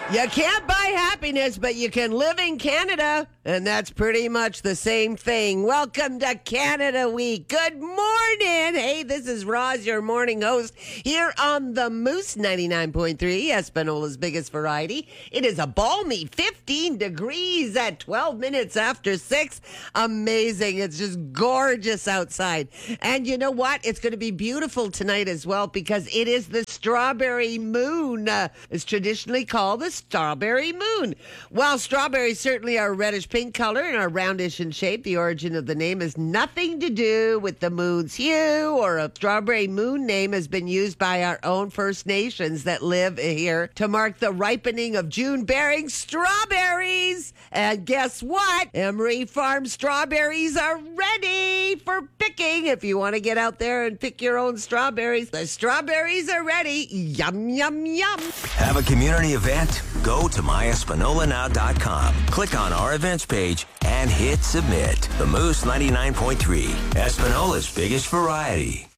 You can't buy happiness, but you can live in Canada. And that's pretty much the same thing. Welcome to Canada Week. Good morning. Hey, this is Roz, your morning host, here on the Moose 99.3, Espanola's biggest variety. It is a balmy 15 degrees at 12 minutes after 6. Amazing. It's just gorgeous outside. And you know what? It's going to be beautiful tonight as well because it is the strawberry moon. It's traditionally called the strawberry moon. While strawberries certainly are a reddish pink color and are roundish in shape, the origin of the name has nothing to do with the moon's hue, or a strawberry moon name has been used by our own First Nations that live here to mark the ripening of June-bearing strawberries. And guess what? Emery Farm strawberries are ready for picking. If you want to get out there and pick your own strawberries, the strawberries are ready. Yum, yum, yum. Have a community event? Go to myespanolanow.com. Click on our events page and hit submit. The Moose 99.3, Espanola's biggest variety.